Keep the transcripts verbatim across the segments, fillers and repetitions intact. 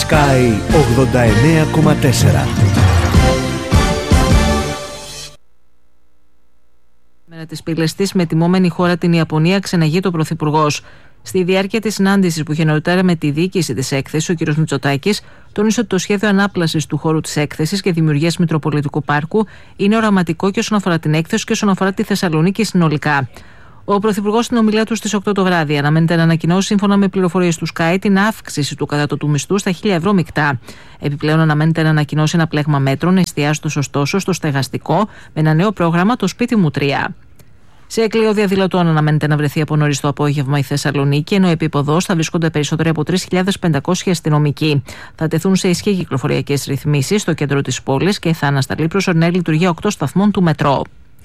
Sky ογδόντα εννέα κόμμα τέσσερα. Μέρα της πύλης της, με τιμόμενη χώρα την Ιαπωνία, ξεναγεί το Πρωθυπουργός. Στη διάρκεια της συνάντησης που είχε νωρίτερα με τη διοίκηση της έκθεσης, ο κ. Μητσοτάκης τόνισε ότι το σχέδιο ανάπλασης του χώρου της έκθεσης και δημιουργίας Μητροπολιτικού Πάρκου είναι οραματικό και όσον αφορά την έκθεση και όσον αφορά τη Θεσσαλονίκη συνολικά. Ο Πρωθυπουργός στην ομιλία του στις οκτώ το βράδυ αναμένεται να ανακοινώσει, σύμφωνα με πληροφορίες του Sky, την αύξηση του κατώτατου μισθού στα χίλια ευρώ μεικτά. Επιπλέον, αναμένεται να ανακοινώσει ένα πλέγμα μέτρων, εστιάζοντας ωστόσο στο στεγαστικό, με ένα νέο πρόγραμμα, το Σπίτι μου τρία. Σε εκλείο διαδηλωτών αναμένεται να βρεθεί από νωρίς το απόγευμα η Θεσσαλονίκη, ενώ επίποδος θα βρίσκονται περισσότεροι από τρεις χιλιάδες πεντακόσιοι αστυνομικοί. Θα τεθούν σε ισχύ κυκλοφοριακές ρυθμίσεις στο κέντρο της πόλης και θα ανασταλεί προσωρινή λειτουργία οκτώ σταθμών του μετρό.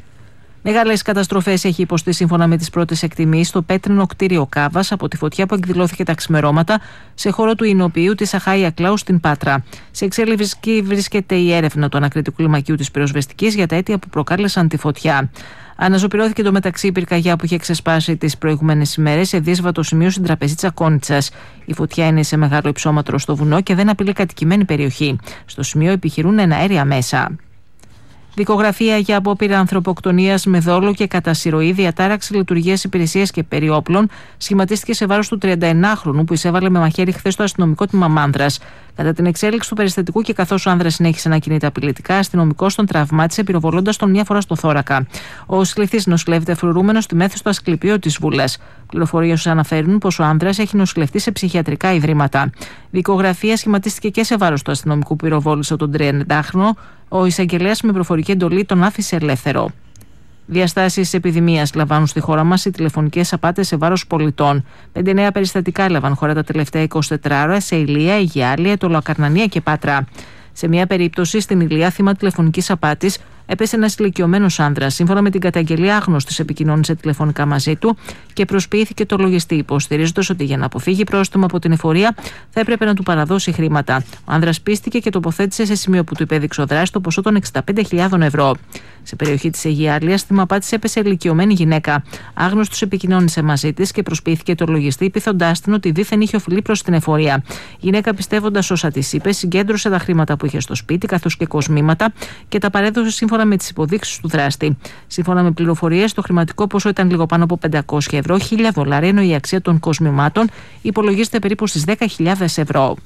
Μεγάλες καταστροφές έχει υποστεί, σύμφωνα με τις πρώτες εκτιμήσεις, το πέτρινο κτίριο Κάβας από τη φωτιά που εκδηλώθηκε τα ξημερώματα σε χώρο του Ινοποιείου της Αχάια Κλάου στην Πάτρα. Σε εξέλιξη βρίσκεται η έρευνα του ανακριτικού λιμακίου της πυροσβεστικής για τα αίτια που προκάλεσαν τη φωτιά. Αναζωπηρώθηκε το μεταξύ η πυρκαγιά που είχε ξεσπάσει τις προηγούμενες ημέρες σε δύσβατο σημείο στην τραπεζίτσα Κόνιτσας. Η φωτιά είναι σε μεγάλο υψόμετρο στο βουνό και δεν απειλεί κατοικημένη περιοχή. Στο σημείο επιχειρούν εναέρια μέσα. Δικογραφία για απόπειρα ανθρωποκτονίας με δόλο και κατά συρροή, διατάραξη λειτουργίας υπηρεσίας και περιόπλων σχηματίστηκε σε βάρος του τριανταενάχρονου που εισέβαλε με μαχαίρι χθες στο αστυνομικό τμήμα Μάνδρας. Κατά την εξέλιξη του περιστατικού και καθώς ο άνδρας συνέχισε να κινείται απειλητικά, αστυνομικός τον τραυμάτισε πυροβολώντας τον μια φορά στο θώρακα. Ο σκληθής νοσηλεύεται φρουρούμενος στη μέθιστο ασκληπείο της Βούλας. Πληροφορίες αναφέρουν πως ο άνδρας έχει νοσηλευτεί σε ψυχιατρικά ιδρύματα. Δικογραφία σχηματίστηκε και σε βάρος του αστυνομικού που πυροβόλησε τον τριαντάχρονο. Ο εισαγγελέας με προφορική εντολή τον άφησε ελεύθερο. Διαστάσεις επιδημίας λαμβάνουν στη χώρα μας οι τηλεφωνικές απάτες σε βάρος πολιτών. Πέντε νέα περιστατικά έλαβαν χώρα τα τελευταία εικοσιτέσσερις ώρα σε Ηλεία, Αιγιάλια, Τολοακαρνανία και Πάτρα. Σε μια περίπτωση στην Ηλεία, θύμα τηλεφωνικής απάτης, έπεσε ένας ηλικιωμένος άνδρας. Σύμφωνα με την καταγγελία, άγνωστος επικοινώνησε τηλεφωνικά μαζί του και προσποιήθηκε το λογιστή, υποστηρίζοντας ότι για να αποφύγει πρόστιμο από την εφορία θα έπρεπε να του παραδώσει χρήματα. Ο άνδρας πίστηκε και τοποθέτησε σε σημείο που του υπέδειξε ο δράστης το ποσό των εξήντα πέντε χιλιάδων ευρώ. Σε περιοχή της Αιγιάλιας, θύμα απάτης έπεσε ηλικιωμένη γυναίκα. Άγνωστος επικοινώνησε μαζί της και προσποιήθηκε το λογιστή, πείθοντάς την ότι δίθεν είχε οφειλεί προς την εφορία. Η γυναίκα, πιστεύοντας όσα της είπε, συγκέντρωσε τα χρήματα που είχε στο σπίτι καθώς και κοσμήματα και τα παρέδωσε σύμφωνα με τις υποδείξεις του δράστη. Σύμφωνα με πληροφορίες, το χρηματικό ποσό ήταν λίγο πάνω από πεντακόσια ευρώ, χίλια δολάρια, ενώ η αξία των κοσμημάτων υπολογίζεται περίπου στις δέκα χιλιάδες ευρώ.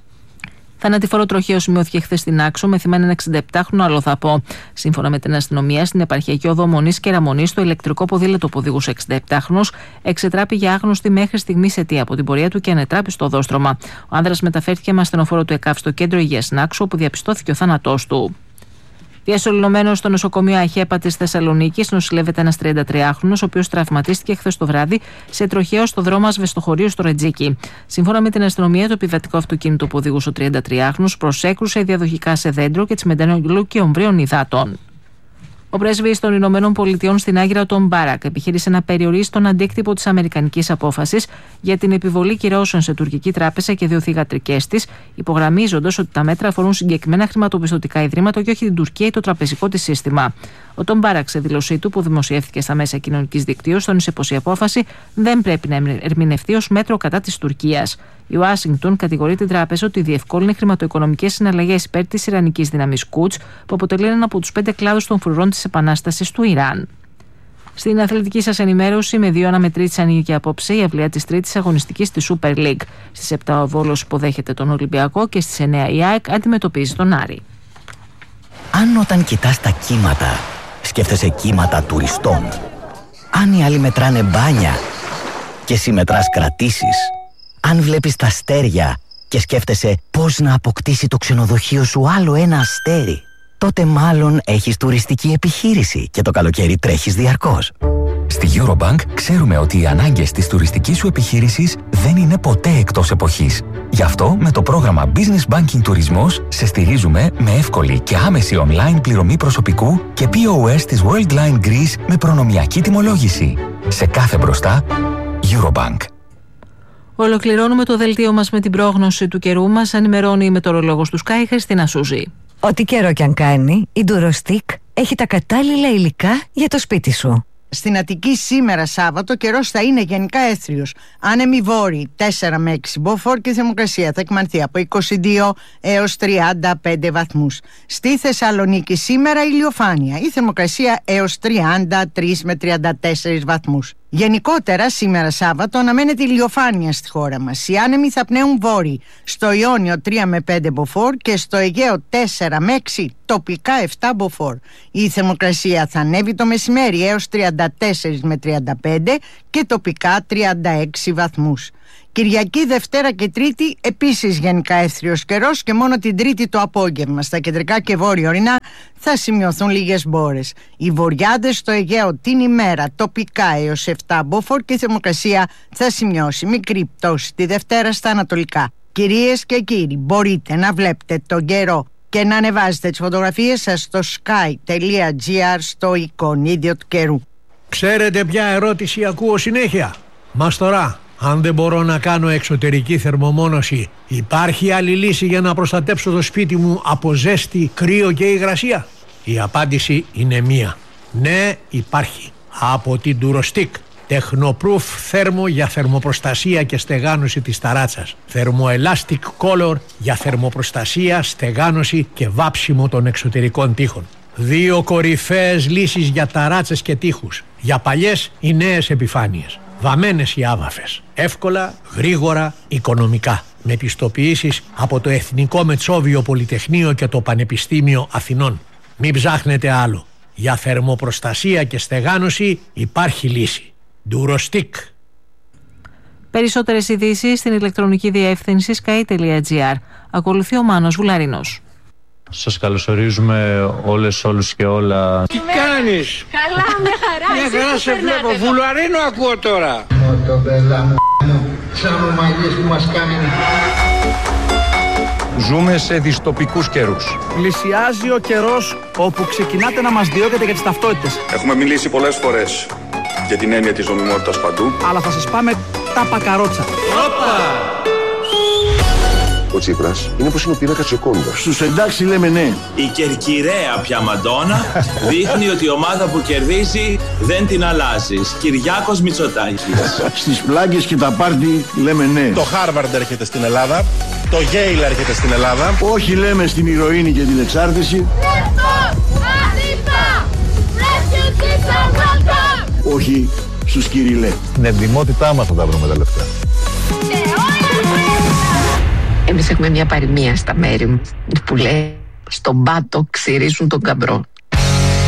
Θανατηφόρο τροχαίο σημειώθηκε χθες στην Άξο με θυμά έναν εξηνταεπτάχρονο αλλοδαπό. Σύμφωνα με την αστυνομία, στην επαρχιακή οδό Μονής και Ραμονής, το ηλεκτρικό ποδήλατο που οδηγούσε εξηνταεπτάχρονος εξετράπη για άγνωστη μέχρι στιγμής αιτία από την πορεία του και ανετράπη στο οδόστρωμα. Ο άνδρας μεταφέρθηκε με ασθενοφόρο του ΕΚΑΒ στο κέντρο υγείας στην Άξο, όπου διαπιστώθηκε ο θάνατός του. Διασωληνωμένος στο νοσοκομείο Αχέπα της Θεσσαλονίκης νοσηλεύεται ένας τριαντατριάχρονος, ο οποίος τραυματίστηκε χθες το βράδυ σε τροχαίο στο δρόμο Ασβεστοχωρίου στο Ρετζίκι. Σύμφωνα με την αστυνομία, το επιβατικό αυτοκίνητο που οδηγούσε ο τριαντατριάχρονος προσέκρουσε διαδοχικά σε δέντρο και τσιμεντανολού και ομβρίων υδάτων. Ο πρέσβης των Ηνωμένων Πολιτειών στην Άγκυρα, τον Μπάρακ, επιχείρησε να περιορίσει τον αντίκτυπο της αμερικανικής απόφασης για την επιβολή κυρώσεων σε τουρκική τράπεζα και δύο θυγατρικές της, υπογραμμίζοντας ότι τα μέτρα αφορούν συγκεκριμένα χρηματοπιστωτικά ιδρύματα και όχι την Τουρκία ή το τραπεζικό της σύστημα. Ο Τον Μπάρακ, σε δήλωσή του που δημοσιεύθηκε στα μέσα κοινωνικής δικτύωσης, τόνισε πως η απόφαση δεν πρέπει να ερμηνευτεί ως μέτρο κατά της Τουρκίας. Η Ουάσιγκτον κατηγορεί την τράπεζα ότι διευκόλυνε χρηματοοικονομικές συναλλαγές υπέρ της Ιρανικής δύναμης Κουτς, που αποτελεί έναν από τους πέντε κλάδους των φρουρών της επανάστασης του Ιράν. Στην αθλητική σας ενημέρωση, με δύο αναμετρήσεις ανοίγει απόψε η αυλαία της τρίτης αγωνιστικής της Super League. Στις επτά ο Βόλος υποδέχεται τον Ολυμπιακό και στις εννιά η ΑΕΚ αντιμετωπίζει τον Άρη. Αν όταν κοιτάς τα κύματα, σκέφτεσαι κύματα τουριστών, αν οι άλλοι μετράνε μπάνια και εσύ μετράς κρατήσεις, αν βλέπεις τα αστέρια και σκέφτεσαι πώς να αποκτήσει το ξενοδοχείο σου άλλο ένα αστέρι, τότε μάλλον έχεις τουριστική επιχείρηση και το καλοκαίρι τρέχεις διαρκώς. Στη Eurobank ξέρουμε ότι οι ανάγκες της τουριστικής σου επιχείρησης δεν είναι ποτέ εκτός εποχής. Γι' αυτό με το πρόγραμμα Business Banking Τουρισμός σε στηρίζουμε με εύκολη και άμεση online πληρωμή προσωπικού και πι ο ες της Worldline Greece με προνομιακή τιμολόγηση. Σε κάθε μπροστά, Eurobank. Ολοκληρώνουμε το δελτίο μας με την πρόγνωση του καιρού μας. Ενημερώνει η μετεωρολόγος του Sky, Χριστίνα Σούζη. Ό,τι καιρό κι αν κάνει, η Durostic έχει τα κατάλληλα υλικά για το σπίτι σου. Στην Αττική σήμερα Σάββατο καιρός θα είναι γενικά έθριος. Άνεμοι βόρειοι τέσσερα με έξι μποφόρ και η θερμοκρασία θα εκμανθεί από είκοσι δύο έως τριάντα πέντε βαθμούς. Στη Θεσσαλονίκη σήμερα ηλιοφάνεια. Η θερμοκρασία έως τριάντα τρία με τριάντα τέσσερα βαθμούς. Γενικότερα σήμερα Σάββατο αναμένεται ηλιοφάνεια στη χώρα μας. Οι άνεμοι θα πνέουν βόρειοι. Στο Ιόνιο τρία με πέντε μποφόρ και στο Αιγαίο τέσσερα με έξι, τοπικά επτά μποφόρ. Η θερμοκρασία θα ανέβει το μεσημέρι έως τριάντα τέσσερα με τριάντα πέντε και τοπικά τριάντα έξι βαθμούς. Κυριακή, Δευτέρα και Τρίτη επίσης γενικά έθριος καιρός και μόνο την Τρίτη το απόγευμα στα κεντρικά και βόρεια ορεινά θα σημειωθούν λίγες μπόρες. Οι βορειάδες στο Αιγαίο την ημέρα τοπικά έως επτά μποφόρ και η θερμοκρασία θα σημειώσει μικρή πτώση τη Δευτέρα στα ανατολικά. Κυρίες και κύριοι, μπορείτε να βλέπετε τον καιρό και να ανεβάζετε τις φωτογραφίες σας στο sky.gr στο εικονίδιο του καιρού. Ξέρετε ποια ερώτηση ακούω συνέχεια? Μας τώρα, αν δεν μπορώ να κάνω εξωτερική θερμομόνωση, υπάρχει άλλη λύση για να προστατέψω το σπίτι μου από ζέστη, κρύο και υγρασία? Η απάντηση είναι μία. Ναι, υπάρχει. Από την Durostick. Technoproof θέρμο για θερμοπροστασία και στεγάνωση της ταράτσας. Thermoelastic Color για θερμοπροστασία, στεγάνωση και βάψιμο των εξωτερικών τοίχων. Δύο κορυφαίες λύσεις για ταράτσες και τοίχους. Για παλιές ή νέες επιφάνειες. Βαμμένες οι άβαφες. Εύκολα, γρήγορα, οικονομικά. Με πιστοποιήσεις από το Εθνικό Μετσόβιο Πολυτεχνείο και το Πανεπιστήμιο Αθηνών. Μην ψάχνετε άλλο. Για θερμοπροστασία και στεγάνωση υπάρχει λύση. Durostick. Περισσότερες ειδήσεις στην ηλεκτρονική διεύθυνση sky.gr. Ακολουθεί ο Μάνος Βουλαρινός. Σας καλωσορίζουμε όλες, όλους και όλα. Τι κάνεις? Καλά, με χαρά. Μια χαρά σε βλέπω. Βουλαρίνο ακούω τώρα. Το μπελά μου, σαν ομαγίες που μας κάνει. Ζούμε σε δυστοπικούς καιρούς. Πλησιάζει ο καιρός όπου ξεκινάτε να μας διώκετε για τις ταυτότητες. Έχουμε μιλήσει πολλές φορές για την έννοια της νομιμότητας παντού. Αλλά θα σας πάμε τα πακαρότσα. Όπα! Ο Τσίπρας είναι πως είναι ο πίνακας Τζοκόντας. Στους εντάξει λέμε ναι. Η κερκυραία πια Μαντόνα δείχνει ότι η ομάδα που κερδίζει δεν την αλλάζεις. Κυριάκος Μητσοτάκης. Στις πλάγκες και τα πάρτι λέμε ναι. Το Χάρβαρντ έρχεται στην Ελλάδα. Το Yale έρχεται στην Ελλάδα. Όχι λέμε στην ηρωίνη και την εξάρτηση. Όχι στους Κυριλέ. Την εντιμότητά μας θα τα βρούμε τα λεφτά. Εμείς έχουμε μια παροιμία στα μέρη μου που λέει στον πάτο ξυρίζουν τον καμπρό.